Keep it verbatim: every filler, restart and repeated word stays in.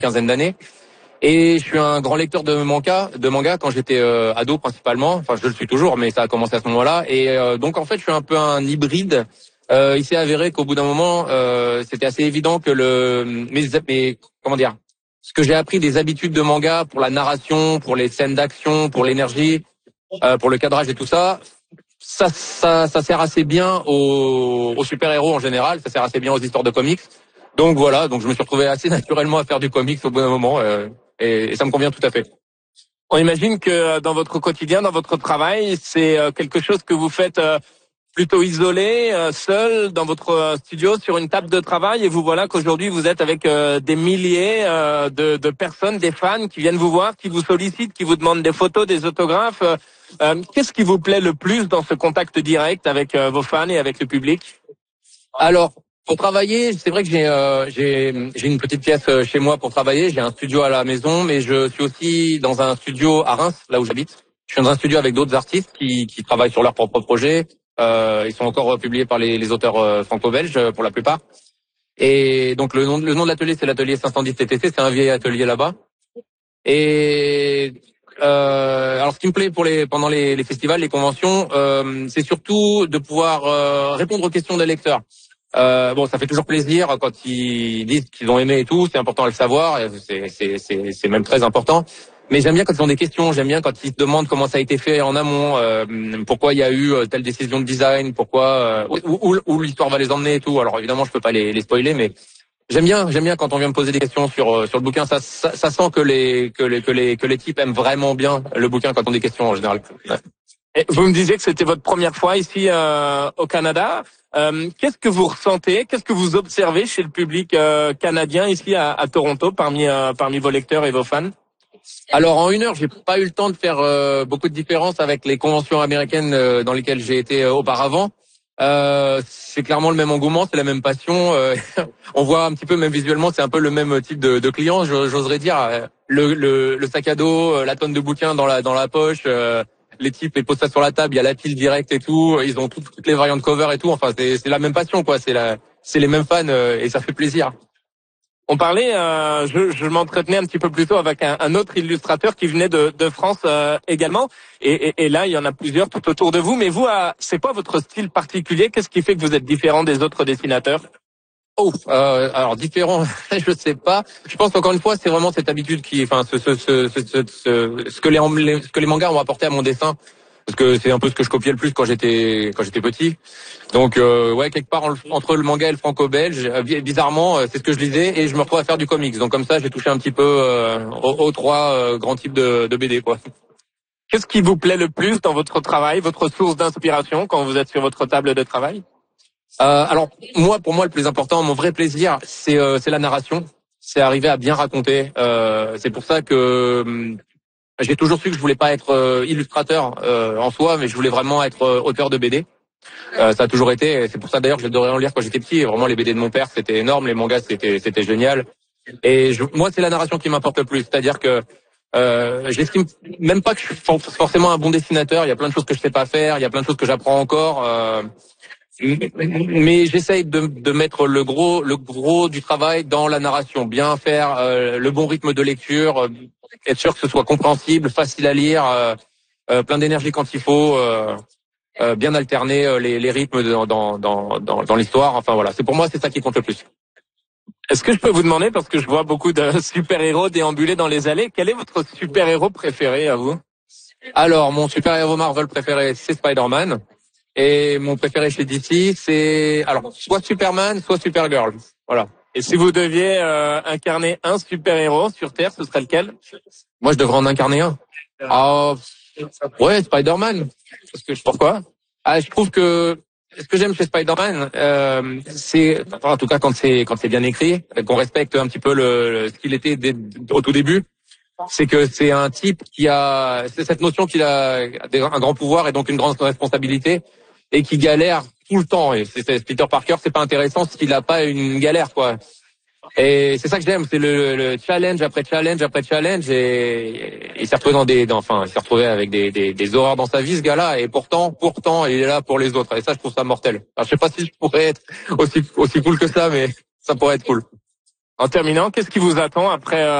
quinzaine d'années. Et je suis un grand lecteur de manga, de manga quand j'étais euh, ado principalement. Enfin, je le suis toujours, mais ça a commencé à ce moment-là. Et euh, donc, en fait, je suis un peu un hybride. Euh, il s'est avéré qu'au bout d'un moment, euh, c'était assez évident que le mes, mes comment dire, ce que j'ai appris des habitudes de manga pour la narration, pour les scènes d'action, pour l'énergie, euh, pour le cadrage et tout ça, ça, ça, ça sert assez bien aux, aux super-héros en général. Ça sert assez bien aux histoires de comics. Donc voilà, donc je me suis retrouvé assez naturellement à faire du comics au bout d'un moment. Euh, Et, et ça me convient tout à fait. On imagine que dans votre quotidien, dans votre travail, c'est quelque chose que vous faites plutôt isolé, seul, dans votre studio, sur une table de travail, et vous voilà qu'aujourd'hui vous êtes avec des milliers de, de personnes, des fans qui viennent vous voir, qui vous sollicitent, qui vous demandent des photos, des autographes. Qu'est-ce qui vous plaît le plus dans ce contact direct avec vos fans et avec le public? Alors, pour travailler, c'est vrai que j'ai euh, j'ai j'ai une petite pièce chez moi pour travailler. J'ai un studio à la maison, mais je suis aussi dans un studio à Reims, là où j'habite. Je suis dans un studio avec d'autres artistes qui qui travaillent sur leurs propres projets. Euh, ils sont encore publiés par les, les auteurs euh, franco-belges pour la plupart. Et donc le nom le nom de l'atelier, c'est l'atelier cinq cent dix T T C. C'est un vieil atelier là-bas. Et euh, alors, ce qui me plaît pour les pendant les, les festivals, les conventions, euh, c'est surtout de pouvoir euh, répondre aux questions des lecteurs. Euh, bon, ça fait toujours plaisir quand ils disent qu'ils ont aimé et tout. C'est important de le savoir. C'est, c'est, c'est, c'est même très important. Mais j'aime bien quand ils ont des questions. J'aime bien quand ils se demandent comment ça a été fait en amont, euh, pourquoi il y a eu telle décision de design, pourquoi euh, où, où, où l'histoire va les emmener et tout. Alors évidemment, je peux pas les, les spoiler, mais j'aime bien, j'aime bien quand on vient me poser des questions sur sur le bouquin. Ça, ça, ça sent que les que les que les que l'équipe aime vraiment bien le bouquin quand on a des questions en général. Ouais. Et vous me disiez que c'était votre première fois ici euh, au Canada. Euh, qu'est-ce que vous ressentez, qu'est-ce que vous observez chez le public euh, canadien ici à, à Toronto, parmi euh, parmi vos lecteurs et vos fans? Alors en une heure, j'ai pas eu le temps de faire euh, beaucoup de différences avec les conventions américaines euh, dans lesquelles j'ai été euh, auparavant. Euh, c'est clairement le même engouement, c'est la même passion. Euh, on voit un petit peu, même visuellement, c'est un peu le même type de, de client, j'oserais dire. Le, le, le sac à dos, la tonne de bouquins dans la dans la poche. Euh, les types les posent ça sur la table, il y a la pile directe et tout, ils ont tout, toutes les variantes cover et tout. Enfin, c'est, c'est la même passion, quoi. C'est la, c'est les mêmes fans euh, et ça fait plaisir. On parlait, euh, je, je m'entretenais un petit peu plus tôt avec un, un autre illustrateur qui venait de, de France euh, également, et, et, et là il y en a plusieurs tout autour de vous. Mais vous, euh, c'est quoi votre style particulier? Qu'est-ce qui fait que vous êtes différent des autres dessinateurs? Oh, euh, alors différent, je sais pas. Je pense qu'encore une fois, c'est vraiment cette habitude qui, enfin, ce, ce, ce, ce, ce, ce que les, ce que les mangas ont apporté à mon dessin, parce que c'est un peu ce que je copiais le plus quand j'étais, quand j'étais petit. Donc, euh, ouais, quelque part entre le manga et le franco-belge, bizarrement, c'est ce que je lisais et je me retrouve à faire du comics. Donc comme ça, j'ai touché un petit peu euh, aux, aux trois euh, grands types de, de B D, quoi. Qu'est-ce qui vous plaît le plus dans votre travail, votre source d'inspiration quand vous êtes sur votre table de travail? Euh, alors moi, pour moi, le plus important, mon vrai plaisir, c'est euh, c'est la narration. C'est arriver à bien raconter. Euh, c'est pour ça que hum, j'ai toujours su que je voulais pas être euh, illustrateur euh, en soi, mais je voulais vraiment être euh, auteur de B D. Euh, ça a toujours été. C'est pour ça d'ailleurs que j'adorais en lire quand j'étais petit. Vraiment, les B D de mon père, c'était énorme. Les mangas, c'était c'était génial. Et je, moi, c'est la narration qui m'importe le plus. C'est-à-dire que euh, j'estime même pas que je suis forcément un bon dessinateur. Il y a plein de choses que je sais pas faire. Il y a plein de choses que j'apprends encore. Euh, mais j'essaye de, de mettre le gros, le gros du travail dans la narration, bien faire euh, le bon rythme de lecture, euh, être sûr que ce soit compréhensible, facile à lire, euh, euh, plein d'énergie quand il faut, euh, euh, bien alterner euh, les, les rythmes dans, dans, dans, dans, dans l'histoire. Enfin voilà, c'est pour moi c'est ça qui compte le plus. Est-ce que je peux vous demander, parce que je vois beaucoup de super-héros déambuler dans les allées, quel est votre super-héros préféré à vous? Alors mon super-héros Marvel préféré, c'est Spider-Man. Et mon préféré chez D C, c'est alors soit Superman, soit Supergirl. Voilà. Et si vous deviez euh, incarner un super-héros sur Terre, ce serait lequel? Moi, je devrais en incarner un. Ah, ouais, Spider-Man. Parce que pourquoi? Ah, je trouve que ce que j'aime chez Spider-Man, euh, c'est, enfin, en tout cas quand c'est quand c'est bien écrit, qu'on respecte un petit peu le, le ce qu'il était dès, au tout début. C'est que c'est un type qui a, c'est cette notion qu'il a un grand pouvoir et donc une grande responsabilité et qui galère tout le temps. Et c'est, c'est Peter Parker, c'est pas intéressant s'il a pas une galère, quoi. Et c'est ça que j'aime, c'est le, le challenge après challenge après challenge et il s'est retrouvé dans des, dans, enfin, il s'est retrouvé avec des, des, des horreurs dans sa vie, ce gars-là. Et pourtant, pourtant, il est là pour les autres. Et ça, je trouve ça mortel. Alors, je sais pas si je pourrais être aussi, aussi cool que ça, mais ça pourrait être cool. En terminant, qu'est-ce qui vous attend après euh,